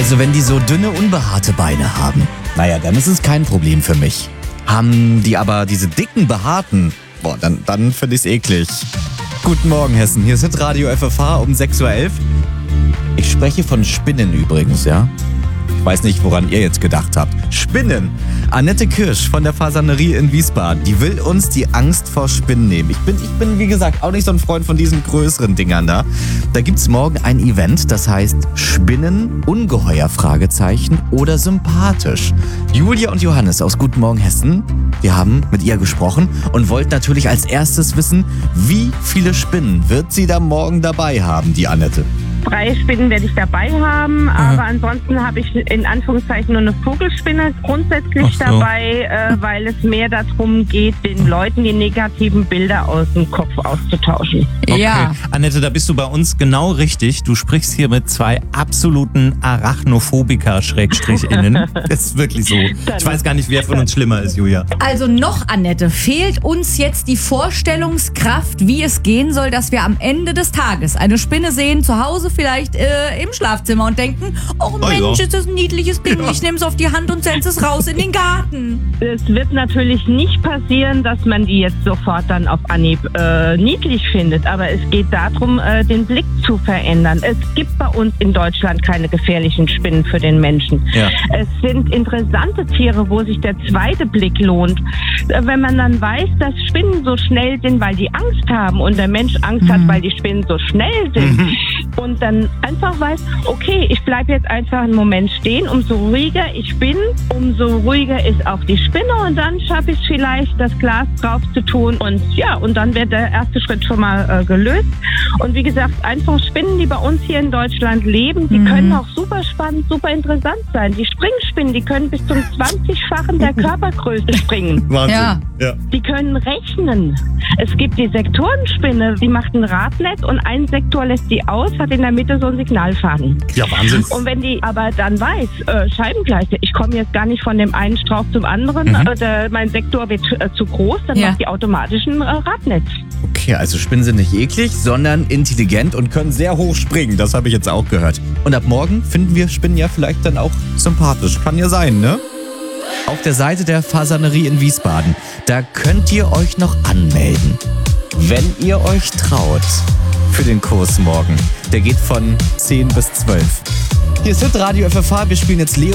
Also wenn die so dünne, unbehaarte Beine haben, naja, dann ist es kein Problem für mich. Haben die aber diese dicken, behaarten, dann finde ich's eklig. Guten Morgen, Hessen. Hier ist Hitradio FFH um 6.11 Uhr. Ich spreche von Spinnen übrigens, ja? Ich weiß nicht, woran ihr jetzt gedacht habt. Spinnen! Annette Kirsch von der Fasanerie in Wiesbaden, die will uns die Angst vor Spinnen nehmen. Ich bin, wie gesagt, auch nicht so ein Freund von diesen größeren Dingern da. Da gibt's morgen ein Event, das heißt Spinnen, Ungeheuer, Fragezeichen oder sympathisch. Julia und Johannes aus Guten Morgen Hessen, wir haben mit ihr gesprochen und wollten natürlich als erstes wissen, wie viele Spinnen wird sie da morgen dabei haben, die Annette? 3 Spinnen werde ich dabei haben, aber ansonsten habe ich in Anführungszeichen nur eine Vogelspinne grundsätzlich dabei, weil es mehr darum geht, den Leuten die negativen Bilder aus dem Kopf auszutauschen. Okay. Ja. Annette, da bist du bei uns genau richtig. Du sprichst hier mit 2 absoluten Arachnophobiker-Innen. Das ist wirklich so. Ich weiß gar nicht, wer von uns schlimmer ist, Julia. Also noch, Annette, fehlt uns jetzt die Vorstellungskraft, wie es gehen soll, dass wir am Ende des Tages eine Spinne sehen, zu Hause vielleicht im Schlafzimmer und denken, oh Mensch, ist das ein niedliches Ding, ich nehme es auf die Hand und sende es raus in den Garten. Es wird natürlich nicht passieren, dass man die jetzt sofort dann auf Anhieb niedlich findet, aber es geht darum, den Blick zu verändern. Es gibt bei uns in Deutschland keine gefährlichen Spinnen für den Menschen. Ja. Es sind interessante Tiere, wo sich der zweite Blick lohnt. Wenn man dann weiß, dass Spinnen so schnell sind, weil die Angst haben und der Mensch Angst hat, weil die Spinnen so schnell sind und dann einfach weiß, okay, ich bleibe jetzt einfach einen Moment stehen, umso ruhiger ich bin, umso ruhiger ist auch die Spinne und dann schaffe ich vielleicht, das Glas drauf zu tun und ja, und dann wird der erste Schritt schon mal gelöst. Und wie gesagt, einfach Spinnen, die bei uns hier in Deutschland leben, die können auch super spannend, super interessant sein. Die Springspinnen, die können bis zum 20-fachen der Körpergröße springen. Wahnsinn. Ja. Die können rechnen. Es gibt die Sektorenspinne, die macht ein Radnet und ein Sektor lässt die aus, hat in der Mitte so einen Signalfaden. Ja, Wahnsinn. Und wenn die aber dann weiß, Scheibengleiche, ich komme jetzt gar nicht von dem einen Strauch zum anderen, mein Sektor wird zu groß, dann macht die automatisch ein Radnetz. Okay, also Spinnen sind nicht eklig, sondern intelligent und können sehr hoch springen. Das habe ich jetzt auch gehört. Und ab morgen finden wir Spinnen ja vielleicht dann auch sympathisch. Kann ja sein, ne? Auf der Seite der Fasanerie in Wiesbaden, da könnt ihr euch noch anmelden. Wenn ihr euch traut. Für den Kurs morgen. Der geht von 10 bis 12. Hier ist Hitradio FFH. Wir spielen jetzt Leo